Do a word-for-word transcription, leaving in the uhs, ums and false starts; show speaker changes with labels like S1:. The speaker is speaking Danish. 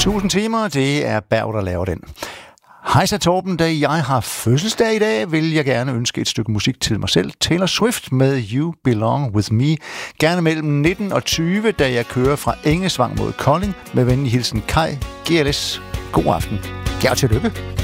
S1: Tusind timer, det er Berg, der laver den. Hej så Torben, da jeg har fødselsdag i dag, vil jeg gerne ønske et stykke musik til mig selv. Taylor Swift med You Belong With Me. Gerne mellem nitten og tyve, da jeg kører fra Engesvang mod Kolding. Med venlig hilsen Kai, G L S. God aften. Ja, og tillykke.